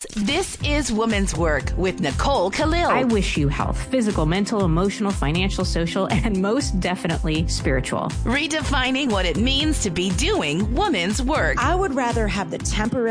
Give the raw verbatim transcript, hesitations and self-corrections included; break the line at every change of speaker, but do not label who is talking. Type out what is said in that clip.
This is Woman's Work with Nicole Khalil.
I wish you health, physical, mental, emotional, financial, social, and most definitely spiritual.
Redefining what it means to be doing woman's work.
I would rather have the temporary